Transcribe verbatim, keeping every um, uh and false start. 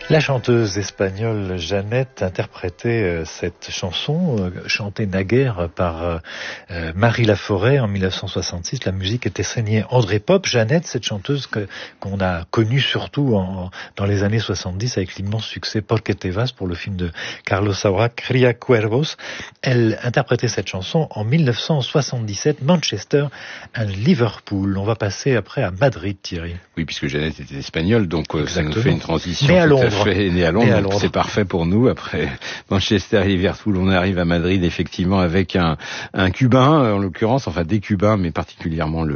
La chanteuse espagnole Jeannette interprétait cette chanson, chantée naguère par euh, Marie Laforêt en mille neuf cent soixante-six. La musique était signée André Pop. Jeannette, cette chanteuse que, qu'on a connue surtout en, dans les années soixante-dix avec l'immense succès Porque te vas pour le film de Carlos Saura, Cría Cuervos. Elle interprétait cette chanson en mille neuf cent soixante-dix-sept, Manchester et Liverpool. On va passer après à Madrid, Thierry. Oui, puisque Jeannette était espagnole, donc euh, ça nous fait une transition Mais à tout Londres. à fait née à Londres, Mais à donc Londres. c'est parfait pour nous. Après Manchester et Liverpool, on arrive à Madrid effectivement avec un, un Cubain, en l'occurrence, enfin des Cubains, mais particulièrement le